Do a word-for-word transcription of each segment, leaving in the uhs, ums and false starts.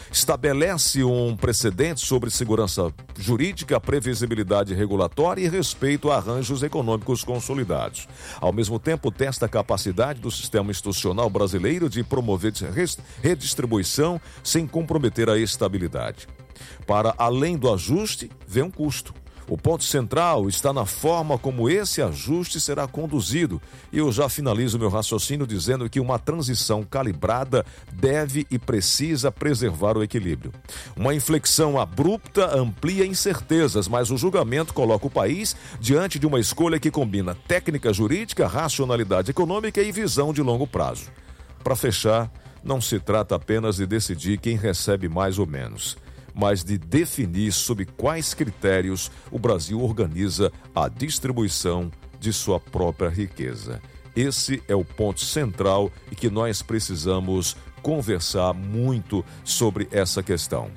Estabelece um precedente sobre segurança jurídica, previsibilidade regulatória e respeito a arranjos econômicos consolidados. Ao mesmo tempo, testa a capacidade do sistema institucional brasileiro de promover redistribuição sem comprometer a estabilidade. Para além do ajuste, vem um custo. O ponto central está na forma como esse ajuste será conduzido. E eu já finalizo meu raciocínio dizendo que uma transição calibrada deve e precisa preservar o equilíbrio. Uma inflexão abrupta amplia incertezas, mas o julgamento coloca o país diante de uma escolha que combina técnica jurídica, racionalidade econômica e visão de longo prazo. Para fechar, não se trata apenas de decidir quem recebe mais ou menos, mas de definir sob quais critérios o Brasil organiza a distribuição de sua própria riqueza. Esse é o ponto central e que nós precisamos conversar muito sobre essa questão.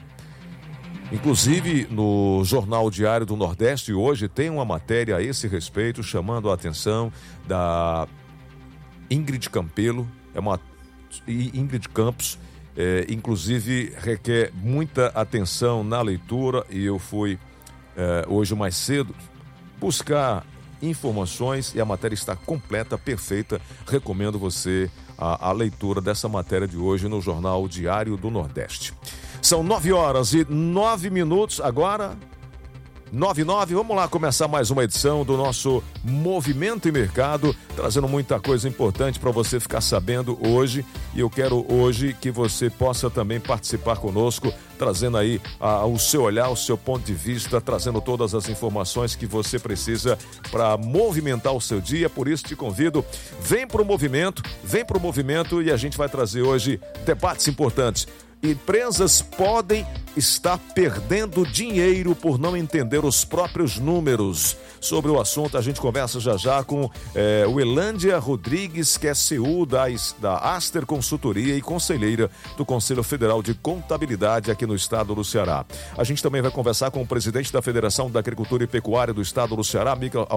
Inclusive, no Jornal Diário do Nordeste, hoje tem uma matéria a esse respeito, chamando a atenção da Ingrid Campelo, é uma Ingrid Campos, É, inclusive requer muita atenção na leitura e eu fui é, hoje mais cedo buscar informações e a matéria está completa, perfeita. Recomendo você a, a leitura dessa matéria de hoje no Jornal Diário do Nordeste. São nove horas e nove minutos agora. nove e nove, vamos lá começar mais uma edição do nosso Movimento e Mercado, trazendo muita coisa importante para você ficar sabendo hoje, e eu quero hoje que você possa também participar conosco, trazendo aí ah, o seu olhar, o seu ponto de vista, trazendo todas as informações que você precisa para movimentar o seu dia. Por isso te convido, vem para o movimento, vem para o movimento e a gente vai trazer hoje debates importantes. Empresas podem estar perdendo dinheiro por não entender os próprios números. Sobre o assunto, a gente conversa já já com é, o Elândia Rodrigues, que é C E O da, da Aster Consultoria e conselheira do Conselho Federal de Contabilidade aqui no estado do Ceará. A gente também vai conversar com o presidente da Federação da Agricultura e Pecuária do estado do Ceará,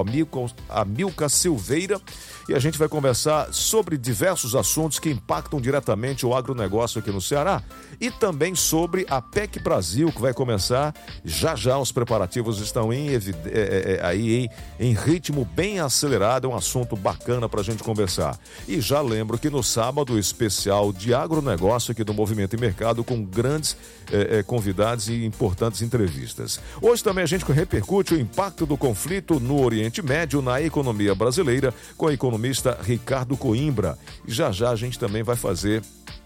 Amilcar Silveira, e a gente vai conversar sobre diversos assuntos que impactam diretamente o agronegócio aqui no Ceará. E também sobre a P E C Brasil, que vai começar já já. Os preparativos estão em, é, é, aí em, em ritmo bem acelerado. É um assunto bacana para a gente conversar. E já lembro que no sábado, o especial de agronegócio aqui do Movimento e Mercado, com grandes é, é, convidados e importantes entrevistas. Hoje também a gente repercute o impacto do conflito no Oriente Médio na economia brasileira com o economista Ricardo Coimbra. E já já a gente também vai fazer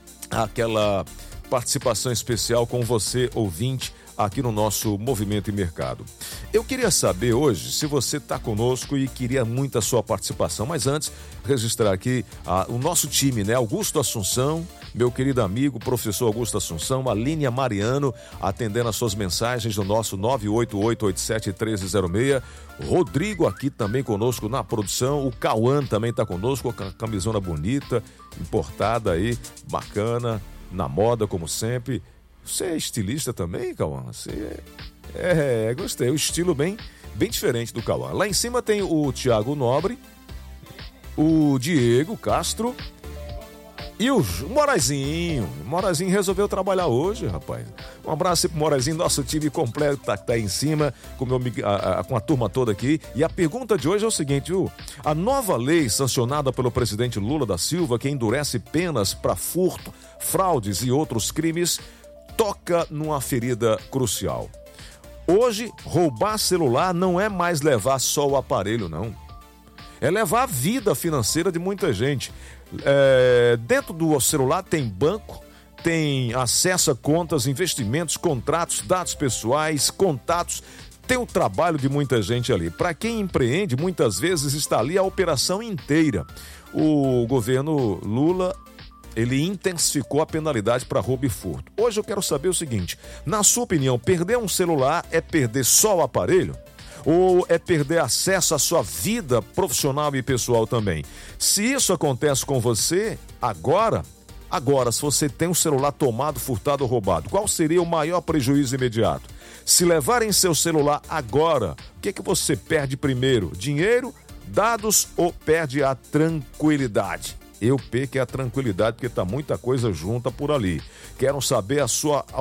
aquela participação especial com você, ouvinte, aqui no nosso Movimento e Mercado. Eu queria saber hoje se você está conosco e queria muito a sua participação, mas antes, registrar aqui ah, o nosso time, né? Augusto Assunção, meu querido amigo, professor Augusto Assunção, Aline Mariano, atendendo as suas mensagens no nosso nove oito oito oito sete um três zero seis, Rodrigo aqui também conosco na produção, o Cauã também está conosco, com a camisona bonita, importada aí, bacana, na moda, como sempre. Você é estilista também, Cauã? Você é... é, gostei. O estilo bem, bem diferente do Cauã. Lá em cima tem o Thiago Nobre, o Diego Castro e o Morazinho. O Morazinho resolveu trabalhar hoje, rapaz. Um abraço pro Morazinho, nosso time completo tá, tá aí em cima, com, meu, a, a, com a turma toda aqui. E a pergunta de hoje é o seguinte, viu? A nova lei sancionada pelo presidente Lula da Silva, que endurece penas para furto, fraudes e outros crimes, toca numa ferida crucial. Hoje, roubar celular não é mais levar só o aparelho, não. É levar a vida financeira de muita gente. É, dentro do celular tem banco, tem acesso a contas, investimentos, contratos, dados pessoais, contatos. Tem o trabalho de muita gente ali. Para quem empreende, muitas vezes está ali a operação inteira. O governo Lula, ele intensificou a penalidade para roubo e furto. Hoje eu quero saber o seguinte, na sua opinião, perder um celular é perder só o aparelho? Ou é perder acesso à sua vida profissional e pessoal também? Se isso acontece com você, agora, agora, se você tem um celular tomado, furtado ou roubado, qual seria o maior prejuízo imediato? Se levarem seu celular agora, o que, que você perde primeiro? Dinheiro, dados ou perde a tranquilidade? Eu perco a tranquilidade porque tá muita coisa junta por ali. Quero saber a sua